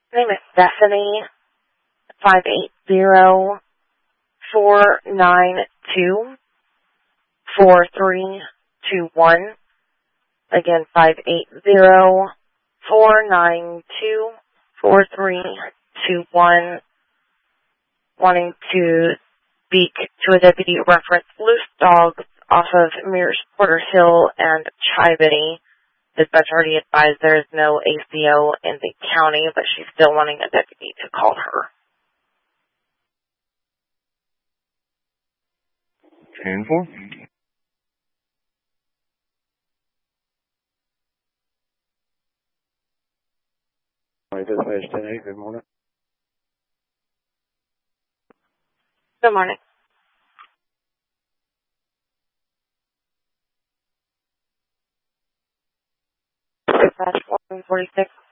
My name is Stephanie, 580-492-4321. Again, 580-492-4321. Wanting to speak to a deputy reference loose dogs off of Mears Porter Hill and Chivity. Dispatch already advised there is no ACO in the county, but she's still wanting a deputy to call her. 10-4. Dispatch 10-8, good morning. Good morning. Dispatch 146.